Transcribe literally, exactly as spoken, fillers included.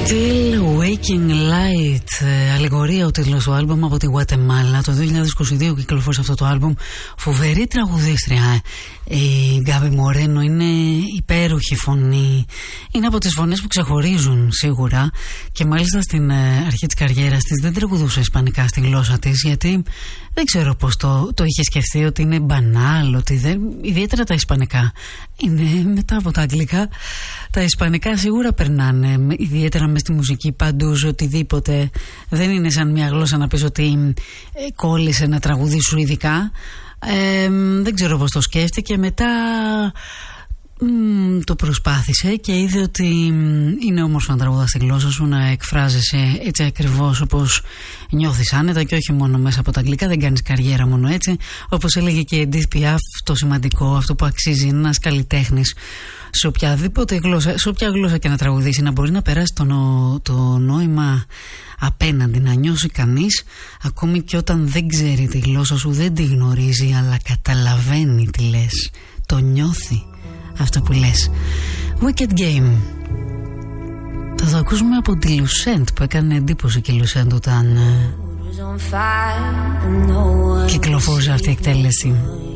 Till Waking Light, αλληγορία ο τίτλος του άλμπουμ από τη Γουατεμάλα. Το δύο χιλιάδες είκοσι δύο κυκλοφόρησε αυτό το άλμπουμ. Φοβερή τραγουδίστρια. Η Γκάμπι Μορένο είναι υπέροχη φωνή. Είναι από τις φωνές που ξεχωρίζουν σίγουρα. Και μάλιστα στην αρχή της καριέρας της δεν τραγουδούσε ισπανικά στη γλώσσα της, γιατί δεν ξέρω πώς το, το είχε σκεφτεί, ότι είναι μπανάλ, ότι δεν, ιδιαίτερα τα ισπανικά. Είναι μετά από τα αγγλικά. Τα ισπανικά σίγουρα περνάνε, ιδιαίτερα μες στη μουσική, παντούς, οτιδήποτε. Δεν είναι σαν μια γλώσσα να πεις ότι ε, κόλλησε να τραγουδήσου ειδικά. Ε, δεν ξέρω πώς το σκέφτηκε. Μετά μ, το προσπάθησε και είδε ότι είναι όμορφο να τραγουδάς στη γλώσσα σου, να εκφράζεσαι έτσι ακριβώς όπως νιώθεις άνετα και όχι μόνο μέσα από τα αγγλικά. Δεν κάνεις καριέρα μόνο έτσι. Όπως έλεγε και η Edith Piaf, το σημαντικό, αυτό που αξίζει, είναι ένας καλλιτέχνης σε οποιαδήποτε γλώσσα, σε όποια γλώσσα και να τραγουδήσει, να μπορεί να περάσει το, νο, το νόημα απέναντι, να νιώσει κανείς, ακόμη και όταν δεν ξέρει τη γλώσσα σου, δεν τη γνωρίζει, αλλά καταλαβαίνει τι λες, το νιώθει αυτό που λες. Wicked Game. Θα το ακούσουμε από τη Lucent, που έκανε εντύπωση και η Lucent όταν κυκλοφόρησε αυτή η εκτέλεση.